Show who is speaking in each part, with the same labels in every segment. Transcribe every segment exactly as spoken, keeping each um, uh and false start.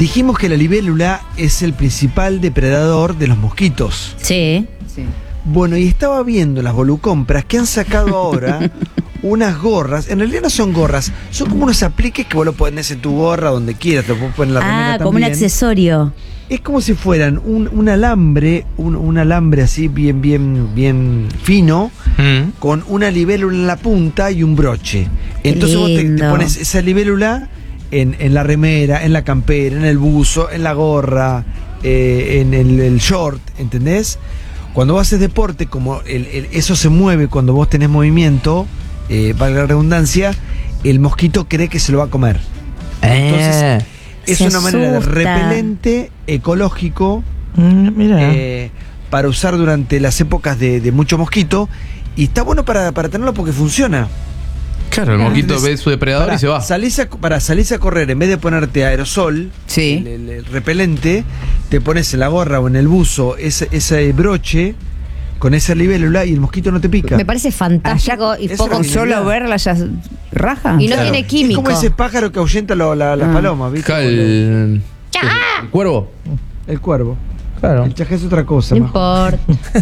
Speaker 1: Dijimos que la libélula es el principal depredador de los mosquitos.
Speaker 2: Sí. Sí.
Speaker 1: Bueno, y estaba viendo las Volucompras que han sacado ahora unas gorras. En realidad no son gorras, son como unos apliques que vos lo ponés en tu gorra donde quieras, te lo puedes poner en la remera
Speaker 2: Ah,
Speaker 1: también.
Speaker 2: como un accesorio.
Speaker 1: Es como si fueran un, un alambre, un, un alambre así bien, bien, bien fino, mm. con una libélula en la punta y un broche. Entonces vos te, te pones esa libélula en, en la remera, en la campera, en el buzo, en la gorra, eh, en el, el short, ¿entendés? Cuando vos haces deporte, como el, el, eso se mueve cuando vos tenés movimiento, eh, valga la redundancia, el mosquito cree que se lo va a comer. Entonces, eh. es Se una asusta. manera de repelente ecológico mm, mira. Eh, para usar durante las épocas de, de mucho mosquito, y está bueno para, para tenerlo porque funciona.
Speaker 3: Claro, el mosquito Entonces, ve su depredador para, y se va.
Speaker 1: Salís a, para salís a correr, en vez de ponerte aerosol,
Speaker 2: sí.
Speaker 1: el, el, el repelente, te pones en la gorra o en el buzo ese, ese broche con esa libélula y el mosquito no te pica.
Speaker 4: Me parece fantástico. Y poco
Speaker 2: solo verla ya raja.
Speaker 4: Y no claro. tiene químico.
Speaker 1: Es como ese pájaro que ahuyenta lo, la, las ah. palomas, ¿viste?
Speaker 3: El, el, el cuervo.
Speaker 1: El cuervo.
Speaker 3: Claro.
Speaker 1: El chajé es otra cosa.
Speaker 4: No importa.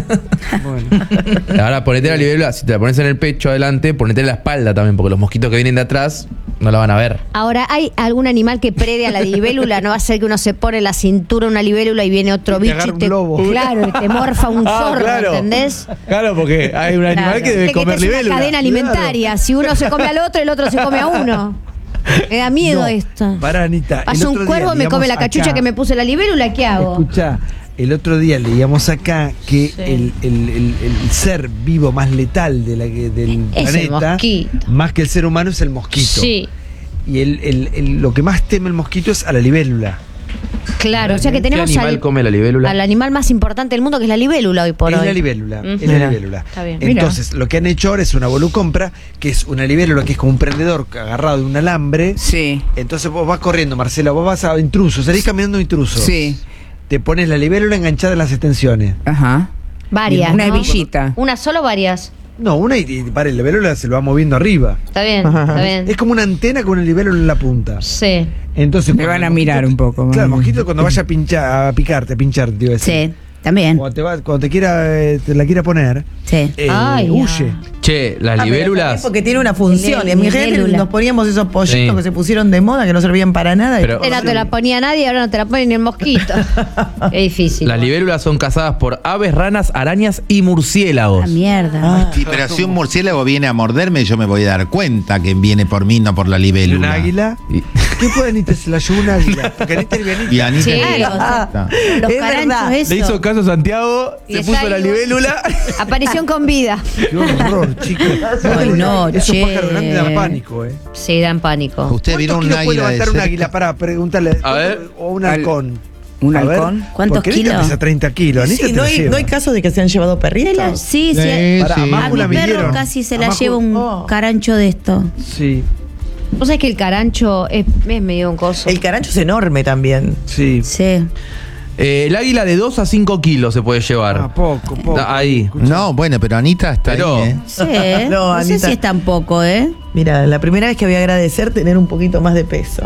Speaker 1: Bueno.
Speaker 3: Ahora ponete la libélula, si te la pones en el pecho adelante, ponete en la espalda también, porque los mosquitos que vienen de atrás no la van a ver.
Speaker 4: Ahora, ¿hay algún animal que prede a la libélula? No va a ser que uno se pone en la cintura una libélula y viene otro
Speaker 1: y
Speaker 4: bicho
Speaker 1: te
Speaker 4: y te,
Speaker 1: globo.
Speaker 4: claro, y te morfa un
Speaker 3: ah,
Speaker 4: zorro,
Speaker 3: claro.
Speaker 4: ¿entendés?
Speaker 3: Claro, porque hay un animal
Speaker 4: claro.
Speaker 3: que debe
Speaker 4: es
Speaker 3: comer
Speaker 4: que
Speaker 3: libélula.
Speaker 4: Es una cadena alimentaria. Claro. Si uno se come al otro, el otro se come a uno. Me da miedo
Speaker 1: no,
Speaker 4: esto.
Speaker 1: Pará, Anita.
Speaker 4: Pasa un cuervo, me come la cachucha acá, que me puse la libélula, ¿qué hago?
Speaker 1: Escuchá. El otro día leíamos acá que sí. el, el, el, el ser vivo más letal de la, del
Speaker 4: es
Speaker 1: planeta, más que el ser humano, es el mosquito.
Speaker 4: Sí.
Speaker 1: Y el, el, el, lo que más teme el mosquito es a la libélula.
Speaker 4: Claro, o sea que tenemos
Speaker 3: ¿Qué animal
Speaker 4: al,
Speaker 3: come la libélula?
Speaker 4: al animal más importante del mundo, que es la libélula hoy por
Speaker 1: es
Speaker 4: hoy.
Speaker 1: La libélula,
Speaker 4: uh-huh.
Speaker 1: Es la libélula.
Speaker 4: Está bien.
Speaker 1: Entonces, Mira. lo que han hecho ahora es una volucompra, que es una libélula que es como un prendedor agarrado de un alambre.
Speaker 2: Sí.
Speaker 1: Entonces vos vas corriendo, Marcela, vos vas a intruso, salís caminando intruso.
Speaker 2: Sí.
Speaker 1: Te pones la libélula enganchada en las extensiones.
Speaker 2: Ajá.
Speaker 4: Varias.
Speaker 2: Una
Speaker 4: ¿no?
Speaker 2: hebillita.
Speaker 4: ¿Una sola o varias?
Speaker 1: No, una y, y para el libélula se lo va moviendo arriba.
Speaker 4: Está bien, está bien.
Speaker 1: Es como una antena con el libélula en la punta.
Speaker 4: Sí.
Speaker 1: Entonces
Speaker 2: me van a
Speaker 1: mosquito,
Speaker 2: mirar un poco.
Speaker 1: Claro, el mosquito cuando vaya a pinchar, a picarte, a pincharte, te iba a decir.
Speaker 2: Sí, también.
Speaker 1: Cuando te, va, cuando te quiera, eh, te la quiera poner,
Speaker 2: sí.
Speaker 1: eh,
Speaker 4: Ay,
Speaker 1: huye.
Speaker 3: Che, las
Speaker 5: ah,
Speaker 3: libélulas.
Speaker 5: Porque tiene una función. Y en mi gente nos poníamos esos pollitos sí. que se pusieron de moda, que no servían para nada.
Speaker 3: Pero,
Speaker 4: y no te la ponía nadie, ahora no te la ponen ni el mosquito. Es difícil.
Speaker 3: Las libélulas son cazadas por aves, ranas, arañas y murciélagos.
Speaker 2: Ah, mierda.
Speaker 6: Ah, sí, pero si un murciélago viene a morderme, yo me voy a dar cuenta que viene por mí, no por la libélula.
Speaker 1: ¿Un águila?
Speaker 3: Y...
Speaker 1: ¿Qué puede Anita? Se la llevó un águila. Porque Anita es Anita.
Speaker 6: Y Anita
Speaker 4: sí,
Speaker 6: es
Speaker 4: ah, los caranchos, eso.
Speaker 3: Le hizo caso a Santiago, y se puso la libélula.
Speaker 4: Aparición con vida.
Speaker 1: Qué horror, chicos.
Speaker 2: Ay, no,
Speaker 1: esos
Speaker 2: che.
Speaker 1: pájaros grandes dan pánico, ¿eh?
Speaker 4: Sí, dan pánico.
Speaker 6: Usted vieron un águila
Speaker 1: puede levantar
Speaker 6: de
Speaker 1: un
Speaker 6: cerca?
Speaker 1: águila? Para preguntarle.
Speaker 3: A ver.
Speaker 1: O un halcón.
Speaker 5: ¿Un
Speaker 1: a
Speaker 5: halcón?
Speaker 1: Ver,
Speaker 2: ¿Cuántos kilos?
Speaker 1: Anita pesa treinta kilos. Anita
Speaker 5: Sí,
Speaker 1: te
Speaker 5: no,
Speaker 1: la
Speaker 5: hay,
Speaker 1: lleva.
Speaker 5: no hay caso de que se han llevado perritos.
Speaker 2: La, sí, sí.
Speaker 6: Sí,
Speaker 1: Para,
Speaker 6: sí.
Speaker 1: a
Speaker 2: A
Speaker 1: Majo
Speaker 2: mi
Speaker 1: la
Speaker 2: perro
Speaker 1: midieron.
Speaker 2: casi se
Speaker 1: A
Speaker 2: la
Speaker 1: Majo-
Speaker 2: lleva un
Speaker 5: oh.
Speaker 2: carancho de esto.
Speaker 1: Sí,
Speaker 4: Vos sabés que el carancho es, es medio un coso.
Speaker 5: El carancho es enorme también.
Speaker 1: sí.
Speaker 2: Sí.
Speaker 3: Eh, el águila de dos a cinco kilos se puede llevar.
Speaker 1: Ah, poco, poco.
Speaker 3: Da- ahí.
Speaker 6: No, bueno, pero Anita está
Speaker 3: Pero-
Speaker 6: ahí, ¿eh?
Speaker 2: Sí.
Speaker 5: No,
Speaker 2: No, sé
Speaker 5: Anita.
Speaker 2: si es tan poco, ¿eh?
Speaker 5: Mira, la primera vez que voy a agradecer tener un poquito más de peso.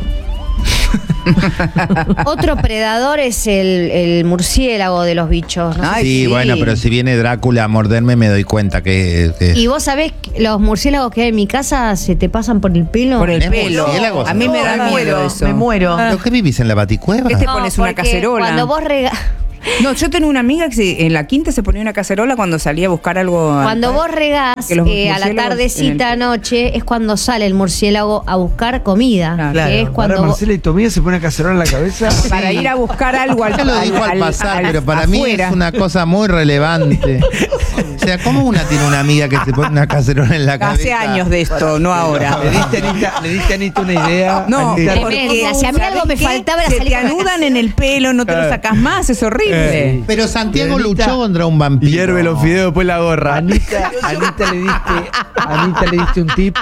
Speaker 4: Otro predador es el, el murciélago de los bichos. No sé
Speaker 2: Ay,
Speaker 6: sí,
Speaker 2: sí.
Speaker 6: bueno, pero si viene Drácula a morderme me doy cuenta que... que-
Speaker 4: Y vos sabés que los murciélagos que hay en mi casa se te pasan por el pelo.
Speaker 2: Por el
Speaker 6: ¿Tenés
Speaker 2: pelo.
Speaker 6: murciélagos?
Speaker 2: A mí me
Speaker 5: No,
Speaker 2: da
Speaker 5: me
Speaker 2: miedo
Speaker 5: muero,
Speaker 2: eso.
Speaker 5: me muero.
Speaker 6: ¿Pero qué vivís en la baticueva?
Speaker 2: ¿Qué te
Speaker 4: No,
Speaker 2: pones una
Speaker 4: porque
Speaker 2: cacerola?
Speaker 4: Cuando vos rega...
Speaker 2: No, yo tenía una amiga que se- en la quinta se ponía una cacerola cuando salía a buscar algo.
Speaker 4: Cuando vos regás
Speaker 2: Que los
Speaker 4: eh, a la
Speaker 2: murciélagos
Speaker 4: tardecita
Speaker 2: en el-
Speaker 4: noche es cuando sale el murciélago a buscar comida.
Speaker 2: Claro.
Speaker 4: Que es
Speaker 5: Claro.
Speaker 4: cuando
Speaker 1: Ahora
Speaker 4: vos-
Speaker 1: Marcela y Tomía se pone una cacerola en la cabeza.
Speaker 2: Para ir a buscar algo al,
Speaker 6: Ya lo dijo al pasar, pero para mí
Speaker 2: afuera.
Speaker 6: es una cosa muy relevante. O sea, ¿cómo una tiene una amiga que se pone una cacerola en la cabeza?
Speaker 2: Hace años de esto, no ahora.
Speaker 1: Le diste, a Anita, le diste a Anita una idea.
Speaker 2: No,
Speaker 1: Anita.
Speaker 4: Tremenda. Si a mí algo me
Speaker 2: ¿sabés qué?
Speaker 4: faltaba era
Speaker 2: Se
Speaker 4: salir
Speaker 2: te
Speaker 4: con la
Speaker 2: anudan en el pelo, no te lo sacas más, es horrible.
Speaker 1: Eh,
Speaker 6: Pero Santiago
Speaker 1: Pero Anita-
Speaker 6: luchó contra un vampiro.
Speaker 3: Hierve los fideos, después la gorra.
Speaker 1: Anita, Anita le diste, Anita le diste un tip.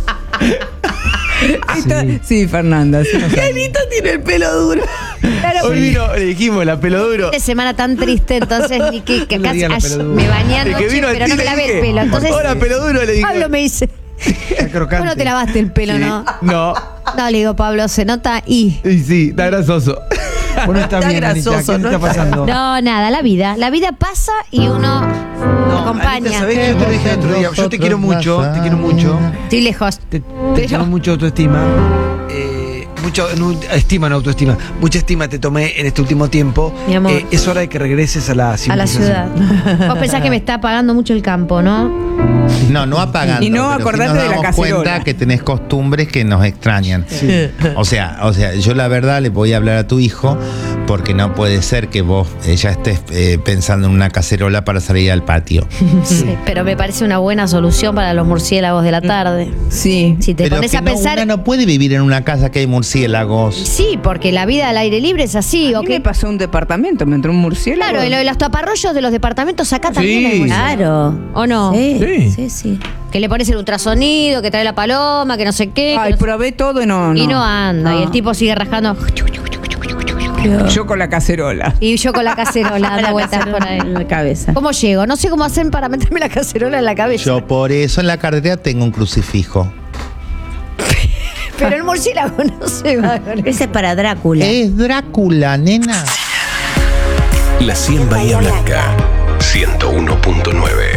Speaker 2: Esta-
Speaker 1: Sí.
Speaker 2: sí, Fernanda. Sí, no sabe.
Speaker 5: Anita tiene el pelo duro.
Speaker 4: Claro,
Speaker 3: Hoy vino, le dijimos, la pelo duro.
Speaker 4: de semana tan triste, entonces ni que, que
Speaker 1: No le
Speaker 4: casi
Speaker 1: digan la
Speaker 4: ayer
Speaker 1: pelodura.
Speaker 4: me bañé
Speaker 3: El que
Speaker 4: anoche,
Speaker 3: vino al
Speaker 4: pero no
Speaker 3: tío
Speaker 4: me
Speaker 3: le
Speaker 4: lavé el
Speaker 3: dije,
Speaker 4: pelo. Entonces,
Speaker 3: hola, pelo duro, le dije.
Speaker 4: Pablo me dice,
Speaker 1: Está crocante.
Speaker 4: vos no te lavaste el pelo, ¿no?
Speaker 3: No.
Speaker 4: No, le digo, Pablo, se nota y...
Speaker 3: Y sí, está grasoso.
Speaker 1: Vos no estás
Speaker 5: Está
Speaker 1: bien, Anita. ¿Qué
Speaker 5: grasoso,
Speaker 1: te
Speaker 5: ¿no?
Speaker 1: está pasando?
Speaker 4: No, nada, la vida. La vida pasa y uno
Speaker 1: No,
Speaker 4: acompaña.
Speaker 1: Anita, ¿sabés que yo te lo dije el otro día? Yo te quiero mucho, te quiero mucho.
Speaker 4: Estoy lejos.
Speaker 1: Te, te
Speaker 4: Pero-
Speaker 1: tengo mucha autoestima. Eh, mucho, no, estima, no autoestima. Mucha estima te tomé en este último tiempo.
Speaker 4: Mi amor.
Speaker 1: Eh, es hora de que regreses a la
Speaker 4: A la ciudad.
Speaker 1: civilización.
Speaker 4: Vos pensás que me está pagando mucho el campo, ¿no?
Speaker 6: No, no apagando.
Speaker 2: Y no
Speaker 6: pero sí
Speaker 2: acordate
Speaker 6: nos
Speaker 2: de la
Speaker 6: damos
Speaker 2: cacerola.
Speaker 6: cuenta que tenés costumbres que nos extrañan. O sea, o sea, yo la verdad le voy a hablar a tu hijo porque no puede ser que vos eh, ya estés eh, pensando en una cacerola para salir al patio.
Speaker 4: Sí, pero me parece una buena solución para los murciélagos de la tarde.
Speaker 2: Sí.
Speaker 4: Si te
Speaker 6: Pero
Speaker 4: pones
Speaker 6: que
Speaker 4: a
Speaker 6: no,
Speaker 4: pensar.
Speaker 6: una no puede vivir en una casa que hay murciélagos.
Speaker 4: Sí, porque la vida al aire libre es así.
Speaker 2: A
Speaker 4: ¿O
Speaker 2: mí
Speaker 4: qué?
Speaker 2: me pasó un departamento, me entró un murciélago.
Speaker 4: Claro, y lo de los taparrollos de los departamentos acá
Speaker 3: Sí.
Speaker 4: también hay murciélagos.
Speaker 5: Claro.
Speaker 4: ¿O no?
Speaker 5: Sí,
Speaker 3: Sí.
Speaker 5: sí, sí.
Speaker 4: Que le pones el ultrasonido, que trae la paloma, que no sé qué. que
Speaker 2: Ay,
Speaker 4: no sé-
Speaker 2: probé todo y no, no.
Speaker 4: Y no anda.
Speaker 2: No.
Speaker 4: Y el tipo sigue rajando.
Speaker 2: Yo con la cacerola.
Speaker 4: Y yo con la cacerola dando
Speaker 5: La
Speaker 4: vueltas
Speaker 5: cacerola
Speaker 4: por ahí.
Speaker 5: en la cabeza.
Speaker 4: ¿Cómo llego? No sé cómo hacen para meterme la cacerola en la cabeza.
Speaker 6: Yo por eso en la carretera tengo un crucifijo.
Speaker 4: Pero el murciélago no se va con eso.
Speaker 5: Ese es para Drácula.
Speaker 6: Es Drácula, nena.
Speaker 7: La cien Bahía Blanca, ciento uno punto nueve.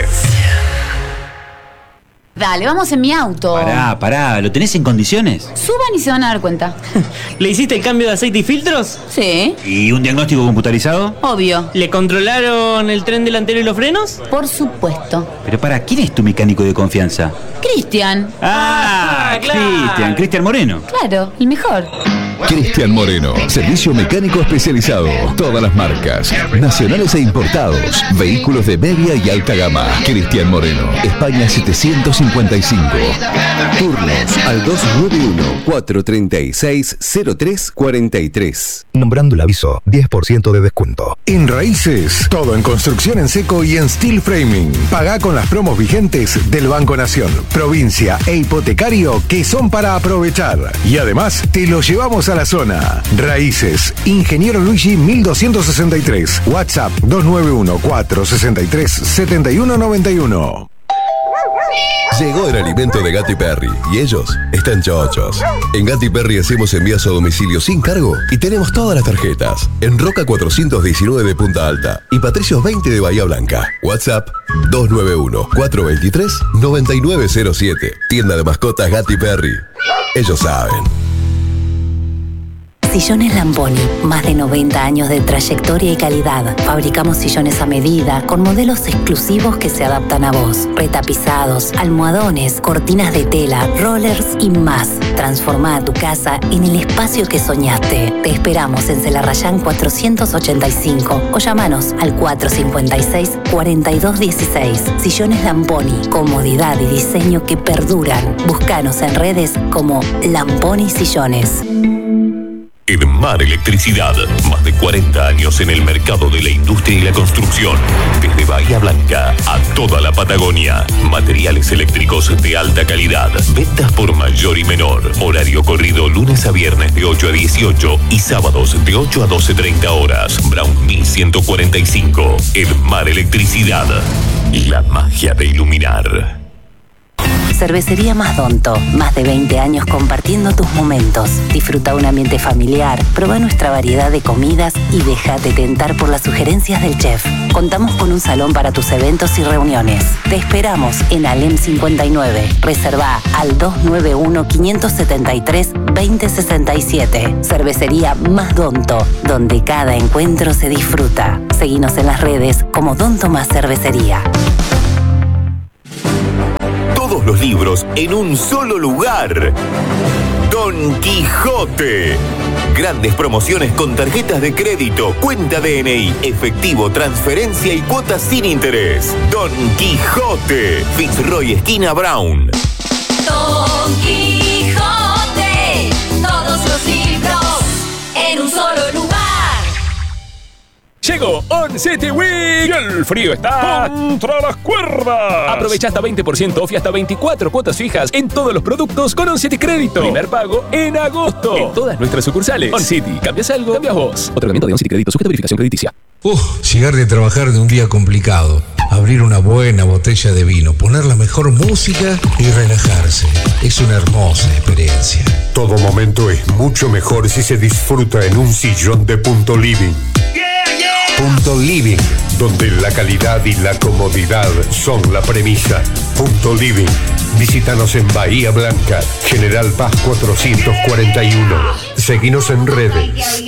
Speaker 8: Dale, vamos en mi auto.
Speaker 9: Pará, pará, ¿lo tenés en condiciones?
Speaker 8: Suban y se van a dar cuenta.
Speaker 10: ¿Le hiciste el cambio de aceite y filtros?
Speaker 8: Sí,
Speaker 9: ¿Y un diagnóstico computarizado?
Speaker 8: obvio.
Speaker 10: ¿Le controlaron el tren delantero y los frenos?
Speaker 8: Por supuesto.
Speaker 9: Pero para, ¿quién es tu mecánico de confianza?
Speaker 8: Cristian.
Speaker 9: Ah,
Speaker 10: Ah, claro.
Speaker 9: Cristian, Cristian Moreno.
Speaker 8: Claro, el mejor.
Speaker 7: Cristian Moreno, servicio mecánico especializado. Todas las marcas, nacionales e importados. Vehículos de media y alta gama. Cristian Moreno, España setecientos cincuenta y cinco.
Speaker 11: Turnos al dos nueve uno, cuatro tres seis, cero tres cuatro tres.
Speaker 12: Nombrando el aviso, diez por ciento de descuento. En Raíces, todo en construcción en seco y en steel framing. Pagá con las promos vigentes del Banco Nación, provincia e hipotecario que son para aprovechar. Y además, te lo llevamos a la zona. Raíces, Ingeniero Luigi mil doscientos sesenta y tres. WhatsApp dos nueve uno, cuatro seis tres, siete uno nueve uno.
Speaker 11: Llegó el alimento de Gatti Perry y ellos están chochos. En Gatti Perry hacemos envíos a domicilio sin cargo y tenemos todas las tarjetas. En Roca cuatrocientos diecinueve de Punta Alta y Patricios veinte de Bahía Blanca. WhatsApp dos nueve uno, cuatro dos tres, nueve nueve cero siete. Tienda de mascotas Gatti Perry. Ellos saben.
Speaker 13: Sillones Lamboni, más de noventa años de trayectoria y calidad. Fabricamos sillones a medida, con modelos exclusivos que se adaptan a vos. Retapizados, almohadones, cortinas de tela, rollers y más. Transforma tu casa en el espacio que soñaste. Te esperamos en Celarrayán cuatrocientos ochenta y cinco o llamanos al cuatro cinco seis, cuatro dos uno seis. Sillones Lamboni, comodidad y diseño que perduran. Búscanos en redes como Lamboni Sillones.
Speaker 14: Edmar Electricidad, más de cuarenta años en el mercado de la industria y la construcción. Desde Bahía Blanca a toda la Patagonia. Materiales eléctricos de alta calidad. Ventas por mayor y menor. Horario corrido lunes a viernes de ocho a dieciocho y sábados de ocho a doce treinta horas. Brown mil ciento cuarenta y cinco. Edmar Electricidad. La magia de iluminar.
Speaker 13: Cervecería Masdonto, más de veinte años compartiendo tus momentos. Disfruta un ambiente familiar, prueba nuestra variedad de comidas y déjate tentar por las sugerencias del chef. Contamos con un salón para tus eventos y reuniones. Te esperamos en Alem cincuenta y nueve. Reserva al dos nueve uno, cinco siete tres, dos cero seis siete. Cervecería Masdonto, donde cada encuentro se disfruta. Seguinos en las redes como Don Tomás Cervecería.
Speaker 14: Todos los libros en un solo lugar. Don Quijote. Grandes promociones con tarjetas de crédito, cuenta D N I, efectivo, transferencia y cuotas sin interés. Don Quijote. Fitzroy esquina Brown.
Speaker 15: Don Quijote. Todos los libros en un solo lugar.
Speaker 16: Llegó On City Week y el frío está contra las cuerdas. Aprovecha hasta veinte por ciento off y hasta veinticuatro cuotas fijas en todos los productos con On City Crédito. Primer pago en agosto en todas nuestras sucursales. On City, cambias algo, cambias vos. Otorgamiento de On City Crédito sujeto a verificación crediticia.
Speaker 17: Uf, llegar de trabajar de un día complicado. abrir una buena botella de vino, poner la mejor música y relajarse. Es una hermosa experiencia.
Speaker 18: Todo momento es mucho mejor si se disfruta en un sillón de Punto Living. Punto Living, donde la calidad y la comodidad son la premisa. Punto Living. Visítanos en Bahía Blanca, General Paz cuatrocientos cuarenta y uno. Seguinos en redes.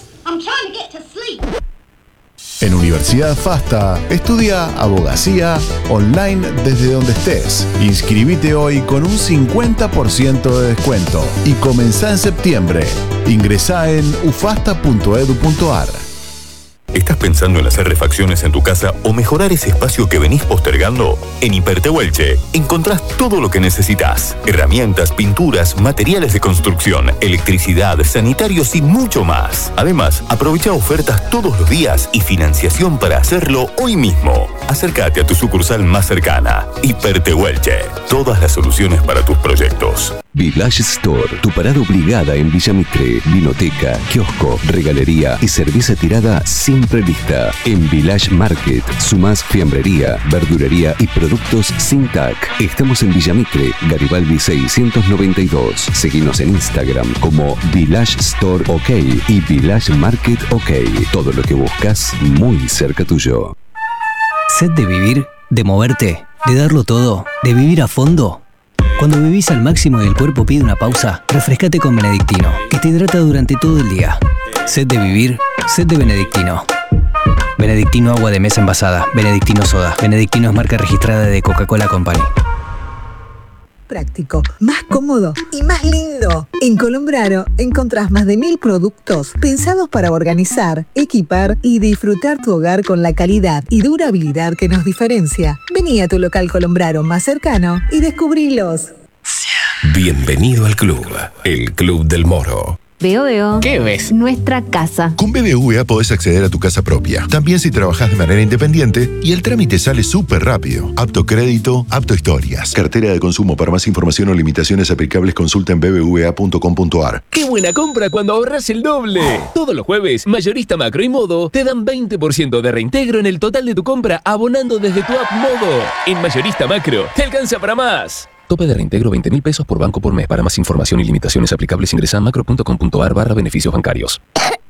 Speaker 19: En Universidad FASTA, estudia abogacía online desde donde estés. Inscribite hoy con un cincuenta por ciento de descuento y comenzá en septiembre. Ingresá en ufasta punto edu punto ar.
Speaker 14: ¿Estás pensando en hacer refacciones en tu casa o mejorar ese espacio que venís postergando? En Hipertehuelche encontrás todo lo que necesitas. Herramientas, pinturas, materiales de construcción, electricidad, sanitarios y mucho más. Además, aprovecha ofertas todos los días y financiación para hacerlo hoy mismo. Acércate a tu sucursal más cercana. Hipertehuelche. Todas las soluciones para tus proyectos.
Speaker 20: Village Store, tu parada obligada en Villa Mitre, vinoteca, kiosco, regalería y cerveza tirada siempre lista. En Village Market, sumás fiambrería, verdulería y productos sin T A C. Estamos en Villa Mitre, Garibaldi seiscientos noventa y dos. Seguinos en Instagram como Village Store OK y Village Market OK. Todo lo que buscas muy cerca tuyo.
Speaker 21: Sed de vivir, de moverte, de darlo todo, de vivir a fondo. Cuando vivís al máximo y el cuerpo pide una pausa, refrescate con Benedictino, que te hidrata durante todo el día. Sed de vivir, sed de Benedictino. Benedictino agua de mesa envasada, Benedictino soda. Benedictino es marca registrada de Coca-Cola Company.
Speaker 22: Práctico, más cómodo y más lindo. En Colombrano encontrás más de mil productos pensados para organizar, equipar y disfrutar tu hogar con la calidad y durabilidad que nos diferencia. Vení a tu local Colombrano más cercano y descubrilos.
Speaker 11: Bienvenido al club, el Club del Moro.
Speaker 23: Veo, veo.
Speaker 11: ¿Qué ves?
Speaker 23: Nuestra casa.
Speaker 11: Con B B V A podés acceder a tu casa propia, también si trabajás de manera independiente, y el trámite sale súper rápido. Apto crédito, apto historias. Cartera de consumo. Para más información o limitaciones aplicables, consulta en b b v a punto com punto ar.
Speaker 16: ¡Qué buena compra cuando ahorras el doble! Todos los jueves, Mayorista Macro y Modo te dan veinte por ciento de reintegro en el total de tu compra abonando desde tu app Modo. En Mayorista Macro, te alcanza para más. Tope de reintegro veinte mil pesos por banco por mes. Para más información y limitaciones aplicables ingresa a macro punto com punto ar barra beneficios bancarios.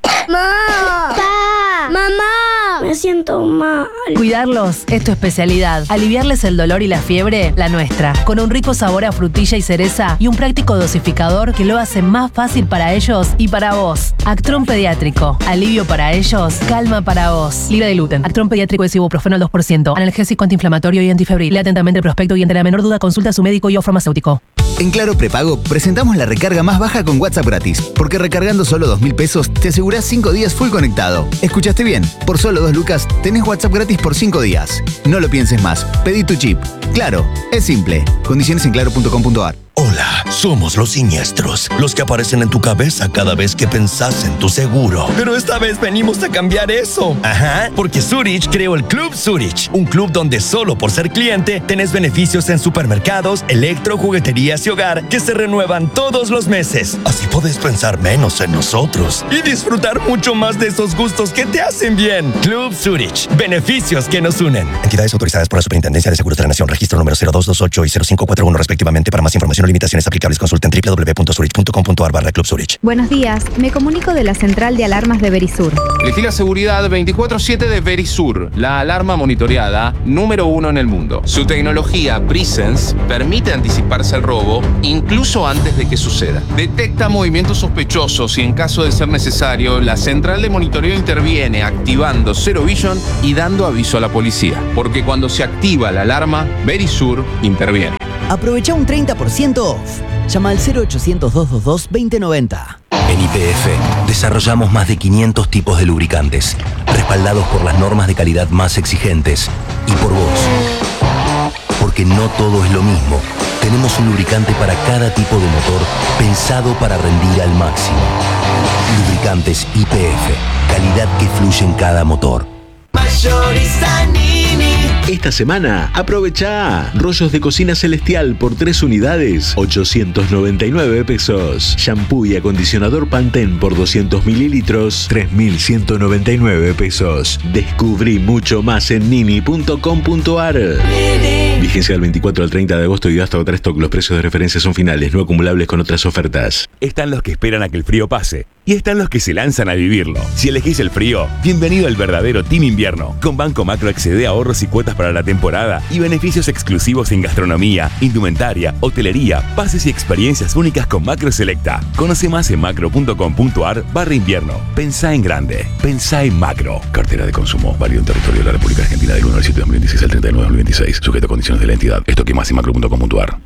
Speaker 23: ¡Mamá! ¡Pa! ¡Mamá! Me siento mal.
Speaker 24: Cuidarlos es tu especialidad. Aliviarles el dolor y la fiebre, la nuestra. Con un rico sabor a frutilla y cereza y un práctico dosificador que lo hace más fácil para ellos y para vos. Actron Pediátrico. Alivio para ellos, calma para vos. Libre de gluten. Actron Pediátrico es ibuprofeno al dos por ciento. Analgésico, antiinflamatorio y antifebril. Lea atentamente el prospecto y ante la menor duda consulta a su médico y o farmacéutico.
Speaker 25: En Claro Prepago presentamos la recarga más baja con WhatsApp gratis, porque recargando solo dos mil pesos te asegurás cinco días full conectado. ¿Escuchaste bien? Por solo dos lucas tenés WhatsApp gratis por cinco días. No lo pienses más, pedí tu chip. Claro, es simple. Condiciones en claro punto com punto ar.
Speaker 26: Hola, somos los siniestros, los que aparecen en tu cabeza cada vez que pensás en tu seguro. Pero esta vez venimos a cambiar eso. Ajá, porque Zurich creó el Club Zurich, un club donde solo por ser cliente tenés beneficios en supermercados, electro, jugueterías y hogar que se renuevan todos los meses. Así podés pensar menos en nosotros y disfrutar mucho más de esos gustos que te hacen bien. Club Zurich, beneficios que nos unen. Entidades autorizadas por la Superintendencia de Seguros de la Nación, registro número cero dos dos ocho y cero cinco cuatro uno respectivamente. Para más información limitaciones aplicables, consulta en w w w punto zurich punto com punto ar barra Club Zurich.
Speaker 23: Buenos días, me comunico de la central de alarmas de Verisur.
Speaker 27: Elegí la seguridad veinticuatro siete de Verisur, la alarma monitoreada número uno en el mundo. Su tecnología Presence permite anticiparse al robo incluso antes de que suceda. Detecta movimientos sospechosos y en caso de ser necesario, la central de monitoreo interviene activando Zero Vision y dando aviso a la policía. Porque cuando se activa la alarma, Verisur interviene.
Speaker 28: Aprovecha un treinta por ciento off. Llama al cero ochocientos, doscientos veintidós, veinte noventa.
Speaker 29: En Y P F desarrollamos más de quinientos tipos de lubricantes, respaldados por las normas de calidad más exigentes y por vos. Porque no todo es lo mismo. Tenemos un lubricante para cada tipo de motor pensado para rendir al máximo. Lubricantes Y P F, calidad que fluye en cada motor.
Speaker 1: Mayorista Nini.
Speaker 2: Esta semana, aprovecha rollos de cocina celestial por tres unidades, ochocientos noventa y nueve pesos. Shampoo y acondicionador Pantene por doscientos mililitros, tres mil ciento noventa y nueve pesos. Descubrí mucho más en nini punto com punto ar. Vigencia del veinticuatro al treinta de agosto y hasta otra stock. Los precios de referencia son finales, no acumulables con otras ofertas.
Speaker 3: Están los que esperan a que el frío pase y están los que se lanzan a vivirlo. Si elegís el frío, bienvenido al verdadero Team Invierno. Con Banco Macro accede a ahorros y cuotas para la temporada y beneficios exclusivos en gastronomía, indumentaria, hotelería, pases y experiencias únicas con Macro Selecta. Conoce más en macro punto com punto ar barra invierno. Pensá en grande. Pensá en Macro. Cartera de consumo. Válido en territorio de la República Argentina del uno al siete de dos mil veintiséis al treinta y nueve de dos mil veintiséis. Sujeto a condiciones de la entidad. Esto que más en macro punto com punto ar.